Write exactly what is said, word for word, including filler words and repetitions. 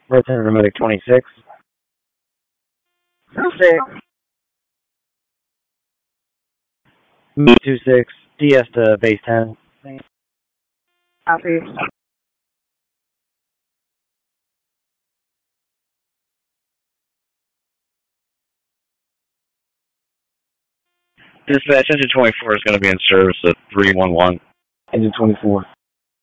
Lieutenant Remedic twenty-six. six. two six. D S to base ten. Copy. Dispatch, engine twenty-four is going to be in service at three one one. Engine twenty-four.